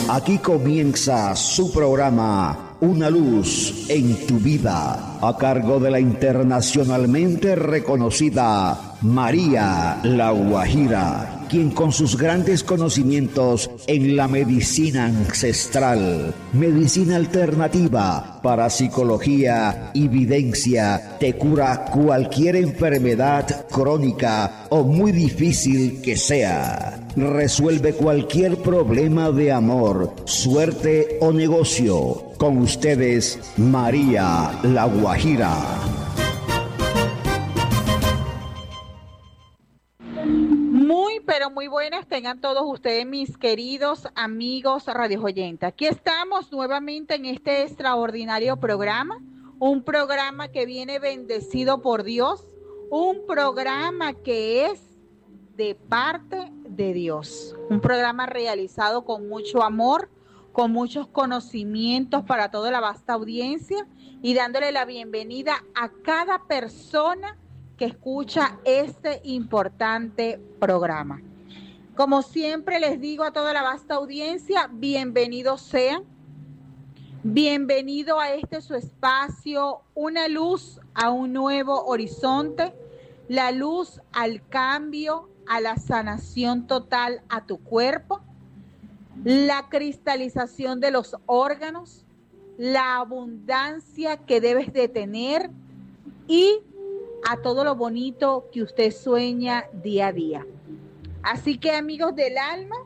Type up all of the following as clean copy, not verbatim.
Aquí comienza su programa Una luz en tu vida, a cargo de la internacionalmente reconocida María La Guajira, quien con sus grandes conocimientos en la medicina ancestral, medicina alternativa, parapsicología y videncia, te cura cualquier enfermedad crónica o muy difícil que sea. Resuelve cualquier problema de amor, suerte o negocio. Con ustedes, María La Guajira. Muy, pero muy buenas tengan todos ustedes, mis queridos amigos radioyentes. Aquí estamos nuevamente en este extraordinario programa, un programa que viene bendecido por Dios, un programa que es de parte de Dios, un programa realizado con mucho amor, con muchos conocimientos para toda la vasta audiencia y dándole la bienvenida a cada persona que escucha este importante programa. Como siempre les digo a toda la vasta audiencia, bienvenidos sean, bienvenido a este su espacio, una luz a un nuevo horizonte, la luz al cambio, a la sanación total a tu cuerpo, la cristalización de los órganos, la abundancia que debes de tener y a todo lo bonito que usted sueña día a día. Así que, amigos del alma,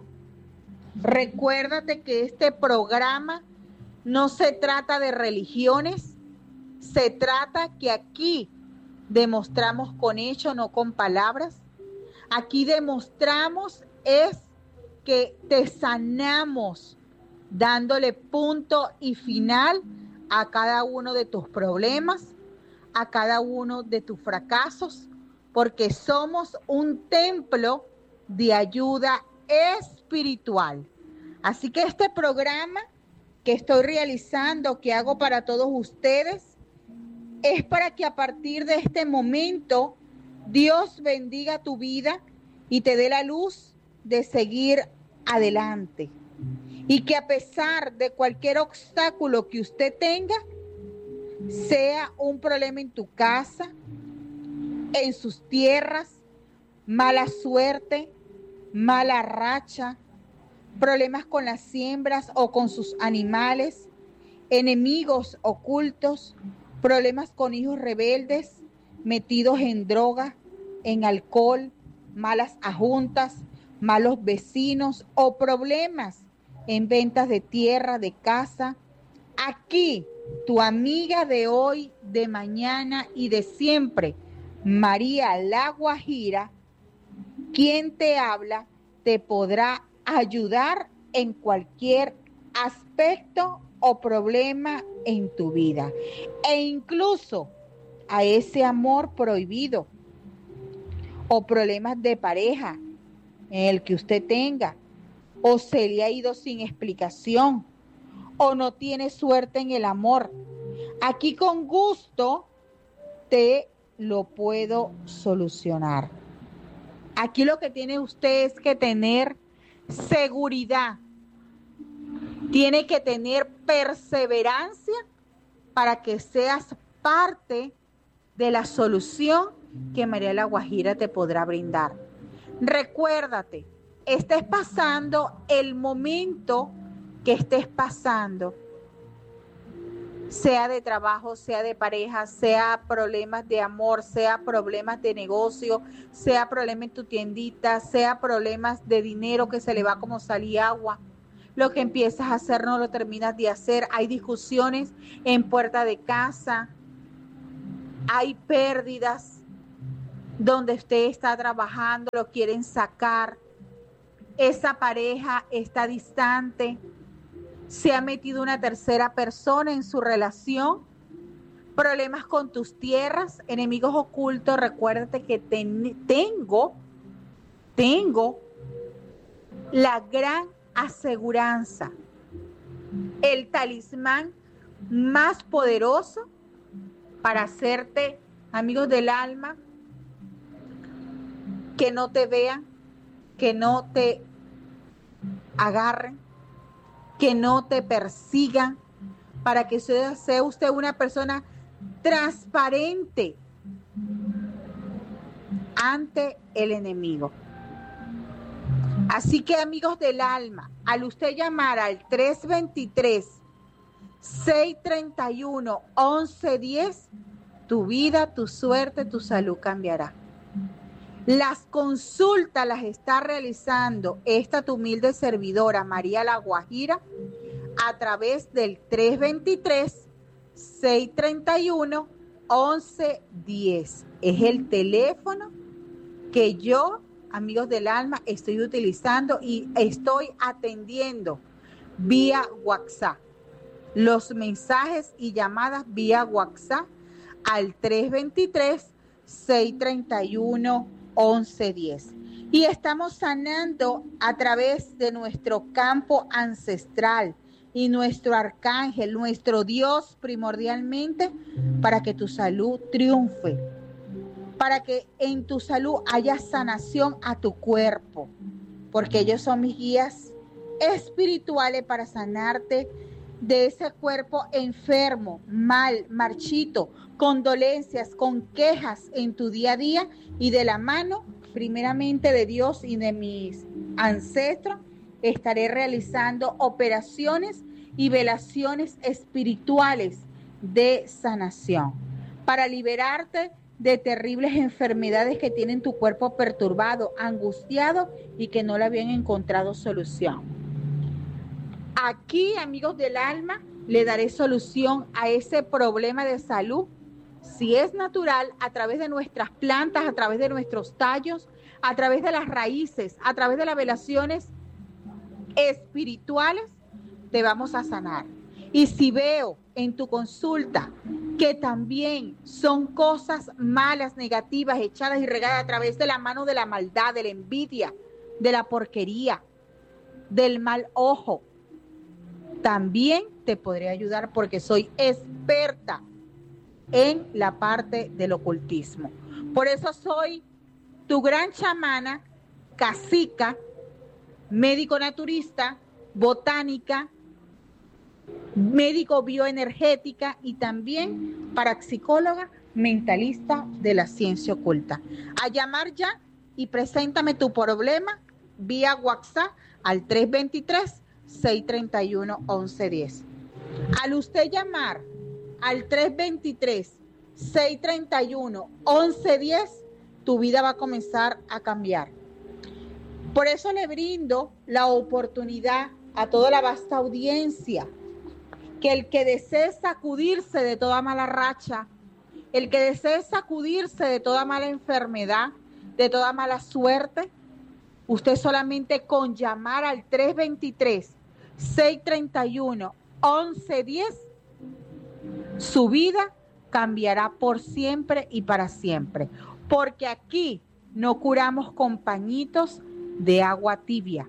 recuérdate que este programa no se trata de religiones, se trata que aquí demostramos con hechos, no con palabras. Aquí demostramos es que te sanamos dándole punto y final a cada uno de tus problemas, a cada uno de tus fracasos, porque somos un templo de ayuda espiritual. Así que este programa que estoy realizando, que hago para todos ustedes, es para que a partir de este momento Dios bendiga tu vida y te dé la luz de seguir adelante. Y que a pesar de cualquier obstáculo que usted tenga, sea un problema en tu casa, en sus tierras, mala suerte, mala racha, problemas con las siembras o con sus animales, enemigos ocultos, problemas con hijos rebeldes, metidos en droga, en alcohol, malas ajuntas, malos vecinos o problemas en ventas de tierra, de casa. Aquí, tu amiga de hoy, de mañana y de siempre, María La Guajira, quien te habla, te podrá ayudar en cualquier aspecto o problema en tu vida. E incluso a ese amor prohibido o problemas de pareja en el que usted tenga, o se le ha ido sin explicación, o no tiene suerte en el amor. Aquí con gusto te lo puedo solucionar. Aquí lo que tiene usted es que tener seguridad, tiene que tener perseverancia para que seas parte de la solución que María La Guajira te podrá brindar. Recuérdate, estés pasando el momento que estés pasando, sea de trabajo, sea de pareja, sea problemas de amor, sea problemas de negocio, sea problemas en tu tiendita, sea problemas de dinero que se le va como salí agua. Lo que empiezas a hacer no lo terminas de hacer. Hay discusiones en puerta de casa, hay pérdidas donde usted está trabajando, lo quieren sacar. Esa pareja está distante. Se ha metido una tercera persona en su relación, problemas con tus tierras, enemigos ocultos. Recuérdate que tengo la gran aseguranza, el talismán más poderoso para hacerte, amigos del alma, que no te vean, que no te agarren, que no te persigan, para que sea usted una persona transparente ante el enemigo. Así que, amigos del alma, al usted llamar al 323-631-1110, tu vida, tu suerte, tu salud cambiará. Las consultas las está realizando esta tu humilde servidora, María La Guajira, a través del 323-631-1110. Es el teléfono que yo, amigos del alma, estoy utilizando y estoy atendiendo vía WhatsApp. Los mensajes y llamadas vía WhatsApp al 323-631-1110. Y estamos sanando a través de nuestro campo ancestral y nuestro arcángel, nuestro Dios primordialmente, para que tu salud triunfe, para que en tu salud haya sanación a tu cuerpo, porque ellos son mis guías espirituales para sanarte de ese cuerpo enfermo, mal, marchito, con dolencias, con quejas en tu día a día, y de la mano primeramente de Dios y de mis ancestros estaré realizando operaciones y velaciones espirituales de sanación para liberarte de terribles enfermedades que tienen tu cuerpo perturbado, angustiado y que no le habían encontrado solución. Aquí, amigos del alma, le daré solución a ese problema de salud, si es natural, a través de nuestras plantas, a través de nuestros tallos, a través de las raíces, a través de las velaciones espirituales, te vamos a sanar. Y si veo en tu consulta que también son cosas malas, negativas, echadas y regadas a través de la mano de la maldad, de la envidia, de la porquería, del mal ojo, también te podré ayudar porque soy experta en la parte del ocultismo. Por eso soy tu gran chamana, cacica, médico naturista, botánica, médico bioenergética y también parapsicóloga mentalista de la ciencia oculta. A llamar ya y preséntame tu problema vía WhatsApp al 323-631-1110. Al usted llamar al 323-631-1110, tu vida va a comenzar a cambiar. Por eso le brindo la oportunidad a toda la vasta audiencia que el que desee sacudirse de toda mala racha, el que desee sacudirse de toda mala enfermedad, de toda mala suerte, usted solamente con llamar al 323-631-1110, su vida cambiará por siempre y para siempre. Porque aquí no curamos con pañitos de agua tibia.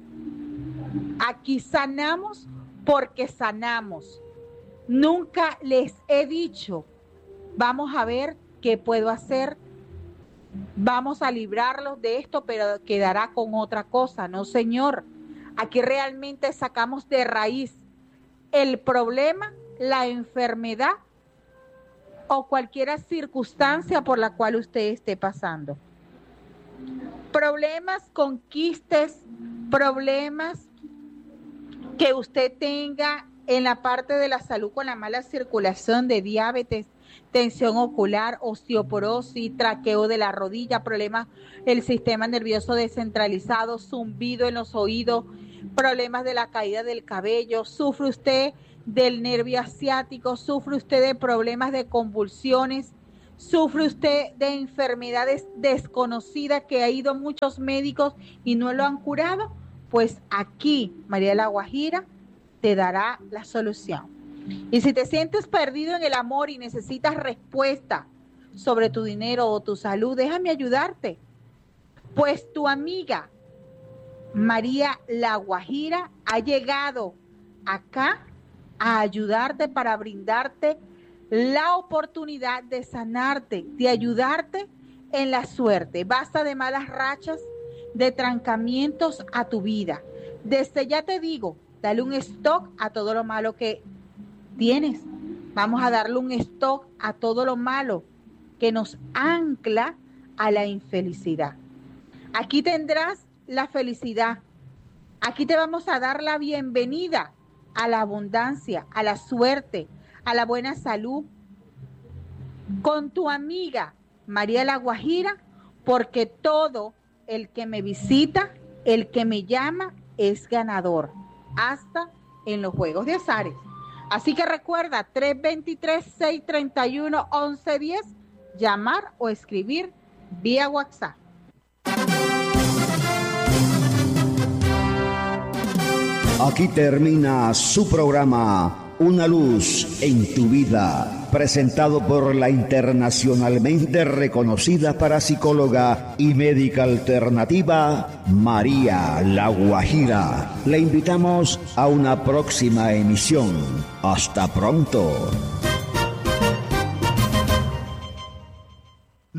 Aquí sanamos porque sanamos. Nunca les he dicho, vamos a ver qué puedo hacer, vamos a librarlos de esto, pero quedará con otra cosa. No, señor. Aquí realmente sacamos de raíz el problema, la enfermedad o cualquier circunstancia por la cual usted esté pasando. Problemas con quistes, problemas que usted tenga en la parte de la salud con la mala circulación, de diabetes, tensión ocular, osteoporosis, traqueo de la rodilla, problemas del sistema nervioso descentralizado, zumbido en los oídos, problemas de la caída del cabello, sufre usted del nervio asiático, sufre usted de problemas de convulsiones, sufre usted de enfermedades desconocidas que ha ido a muchos médicos y no lo han curado, pues aquí María La Guajira te dará la solución. Y si te sientes perdido en el amor y necesitas respuesta sobre tu dinero o tu salud, déjame ayudarte. Pues tu amiga María La Guajira ha llegado acá a ayudarte para brindarte la oportunidad de sanarte, de ayudarte en la suerte. Basta de malas rachas, de trancamientos a tu vida. Desde ya te digo Dale un stop a todo lo malo que tienes. Vamos a darle un stop a todo lo malo que nos ancla a la infelicidad. Aquí tendrás la felicidad. Aquí te vamos a dar la bienvenida a la abundancia, a la suerte, a la buena salud. Con tu amiga María La Guajira, porque todo el que me visita, el que me llama, es ganador, hasta en los juegos de azares. Así que recuerda, 323-631-1110, llamar o escribir vía WhatsApp. Aquí termina su programa Una luz en tu vida, presentado por la internacionalmente reconocida parapsicóloga y médica alternativa María La Guajira. Le invitamos a una próxima emisión. Hasta pronto.